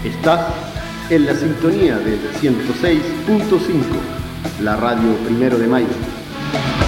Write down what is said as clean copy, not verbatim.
Estás en la sintonía del 106.5, la radio 1 de Mayo.